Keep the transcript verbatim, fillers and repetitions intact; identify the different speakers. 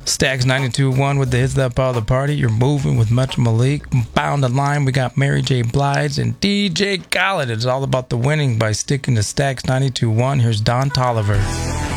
Speaker 1: Stacks ninety-two point one with the hits that power the party. You're moving with Metro Malik. Bound the line, we got Mary J. Blige and D J Khaled. It's all about the winning by sticking to Stacks ninety-two point one. Here's Don Tolliver.